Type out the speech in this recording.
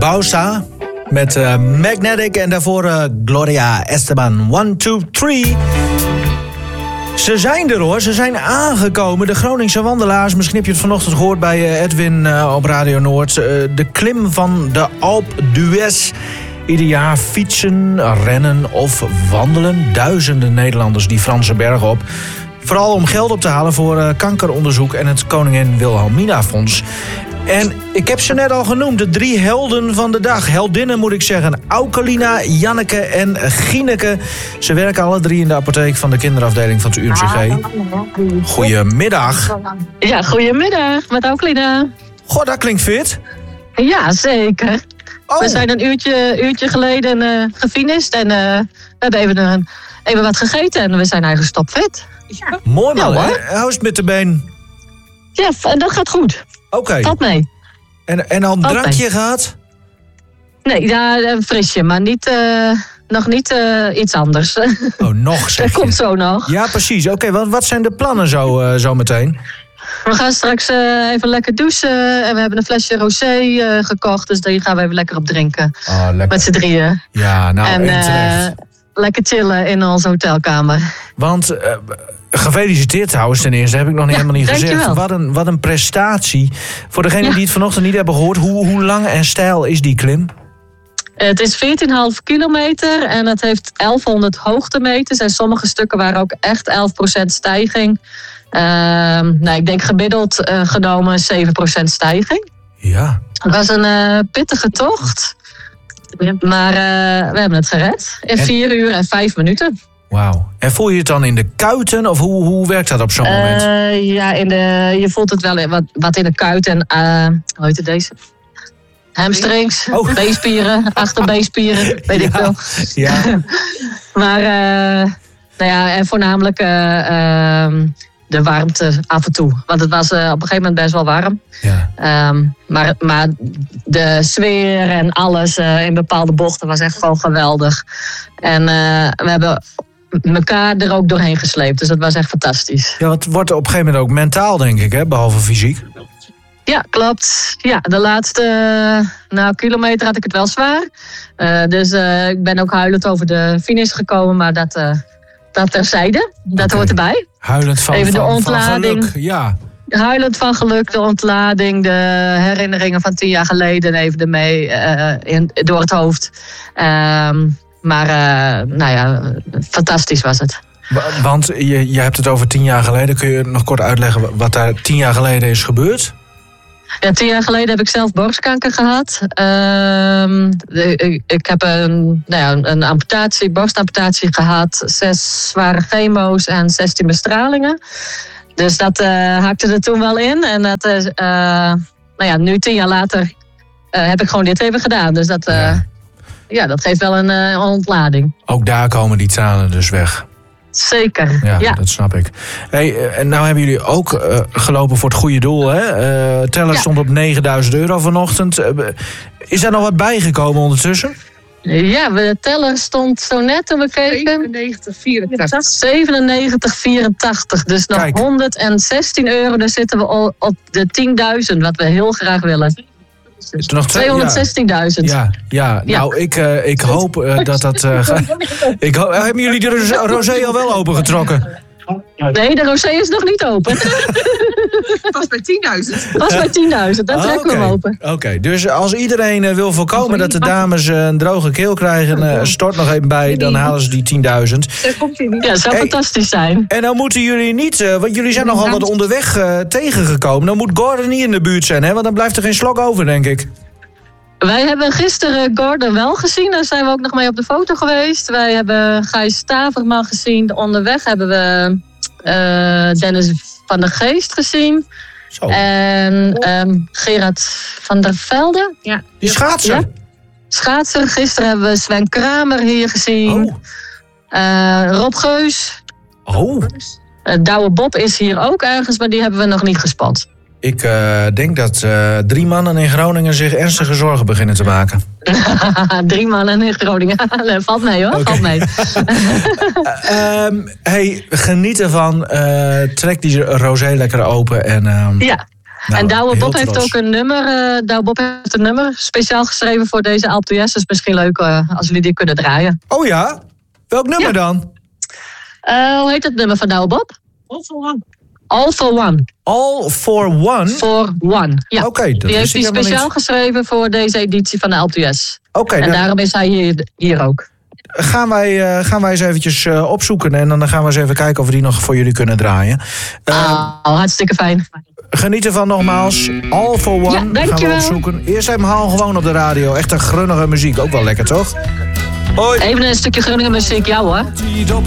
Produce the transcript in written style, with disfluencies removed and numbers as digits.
Bausa met Magnetic en daarvoor Gloria Esteban. 1, 2, 3. Ze zijn er hoor, ze zijn aangekomen. De Groningse wandelaars, misschien heb je het vanochtend gehoord bij Edwin op Radio Noord. De klim van de Alpe d'Huez. Ieder jaar fietsen, rennen of wandelen duizenden Nederlanders die Franse bergen op. Vooral om geld op te halen voor kankeronderzoek en het Koningin Wilhelmina Fonds. En ik heb ze net al genoemd, de 3 helden van de dag. Heldinnen moet ik zeggen. Aukelina, Janneke en Gieneke. Ze werken alle 3 in de apotheek van de kinderafdeling van het UMCG. Goedemiddag. Ja, goedemiddag met Aukelina. Goh, dat klinkt fit. Ja, zeker. Oh. We zijn een uurtje geleden gefinist en we hebben even wat gegeten en we zijn eigenlijk stopfit. Ja. Mooi man, ja, hoe is het met de been? Ja, dat gaat goed. Oké. Valt mee. En al een drankje gehad? Nee, ja, een frisje, maar nog niet iets anders. Oh, nog zeg je. Dat komt zo nog. Ja, precies. Oké, wat zijn de plannen zo meteen? We gaan straks even lekker douchen en we hebben een flesje rosé gekocht, dus die gaan we even lekker op drinken. Oh, lekker. Met z'n drieën. Ja, nou en terecht. Lekker chillen in onze hotelkamer. Want gefeliciteerd trouwens ten eerste, heb ik nog helemaal niet gezegd. Wat een prestatie. Voor degenen die het vanochtend niet hebben gehoord, hoe lang en steil is die klim? Het is 14,5 kilometer en het heeft 1100 hoogtemeters. En sommige stukken waren ook echt 11% stijging. Ik denk gemiddeld genomen 7% stijging. Ja. Het was een pittige tocht. Maar we hebben het gered. In 4 uur en 5 minuten. Wauw. En voel je het dan in de kuiten? Of hoe werkt dat op zo'n moment? Ja, je voelt het wel wat in de kuit. En hoe heet het deze? Hamstrings, B-spieren, achter-B-spieren, weet ik veel. Ja. Maar en voornamelijk de warmte af en toe. Want het was op een gegeven moment best wel warm. Ja. Maar de sfeer en alles in bepaalde bochten was echt gewoon geweldig. En we hebben elkaar er ook doorheen gesleept. Dus dat was echt fantastisch. Ja, het wordt op een gegeven moment ook mentaal, denk ik, hè? Behalve fysiek. Ja, klopt. Ja, de laatste kilometer had ik het wel zwaar. Dus ik ben ook huilend over de finish gekomen. Maar dat terzijde. Dat hoort erbij. Huilend van ontlading. Van geluk, ja. Huilend van geluk, de ontlading, de herinneringen van 10 jaar geleden even ermee door het hoofd. Fantastisch was het. Want je hebt het over 10 jaar geleden. Kun je nog kort uitleggen wat daar 10 jaar geleden is gebeurd? Ja, 10 jaar geleden heb ik zelf borstkanker gehad. Ik heb een borstamputatie gehad. 6 zware chemo's en 16 bestralingen. Dus dat hakte er toen wel in. En dat, nu 10 jaar later heb ik gewoon dit even gedaan. Dus dat geeft wel een ontlading. ook daar komen die tranen dus weg. Zeker, ja. Dat snap ik. Hey, en nou hebben jullie ook gelopen voor het goede doel, hè? Teller stond op €9.000 vanochtend. Is daar nog wat bijgekomen ondertussen? Ja, de teller stond zo net toen we keken. 97,84. Dus nog Kijk. €116. Dan zitten we op de 10.000, wat we heel graag willen. Is er nog 216.000. Ja. Nou, ik hoop dat dat... hebben jullie de rosé al wel opengetrokken? Nee, de rosé is nog niet open. Pas bij 10.000. Pas bij 10.000, dat trekken we hem open. Oké, dus als iedereen wil voorkomen dat de dames een droge keel krijgen... stort nog even bij, dan halen ze die 10.000. Ja, dat zou fantastisch zijn. En dan moeten jullie niet... want jullie zijn nogal wat onderweg tegengekomen. Dan moet Gordon niet in de buurt zijn, hè? Want dan blijft er geen slok over, denk ik. Wij hebben gisteren Gordon wel gezien. Daar zijn we ook nog mee op de foto geweest. Wij hebben Gijs Staverman gezien. Onderweg hebben we Dennis van der Geest gezien. Zo. En Gerard van der Velde. Ja. Die schaatser? Ja. Schaatser. Gisteren hebben we Sven Kramer hier gezien. Rob Geus. Douwe Bob is hier ook ergens, maar die hebben we nog niet gespot. Ik denk dat 3 mannen in Groningen zich ernstige zorgen beginnen te maken. 3 mannen in Groningen. Valt mee hoor, valt mee. Geniet ervan. Trek die rosé lekker open. En, Nou, en Douwe heel Bob heeft trots. ook een nummer. Douwe Bob heeft een nummer speciaal geschreven voor deze Alpe d'Huez. Dus misschien leuk als jullie die kunnen draaien. Oh ja? Welk nummer dan? Hoe heet het nummer van Douwe Bob? All for One. All for One? For One, ja. Oké, dat die heeft wist hij ik helemaal speciaal niet. geschreven voor deze editie van de Alpe d'Huez. Oké, En nou, daarom is hij hier ook. gaan wij eens eventjes opzoeken. En dan gaan we eens even kijken of we die nog voor jullie kunnen draaien. Hartstikke fijn. Geniet ervan nogmaals. All for One Ja, gaan we dankjewel. opzoeken. Eerst even gewoon op de radio. Echt een grunnige muziek. Ook wel lekker, toch? Hoi. Even een stukje Groningen muziek, jou hoor. Op